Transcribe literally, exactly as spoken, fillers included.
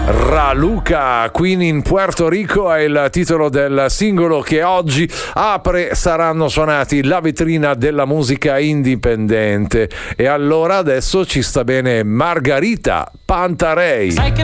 Raluca, Queen in Puerto Rico è il titolo del singolo che oggi apre Saranno Suonati, la vetrina della musica indipendente. E allora adesso ci sta bene Margarita Pantarei. Sai che